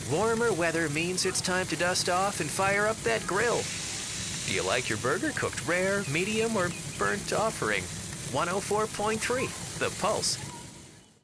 Warmer weather means it's time to dust off and fire up that grill. Do you like your burger cooked rare, medium, or burnt offering? 104.3, The Pulse.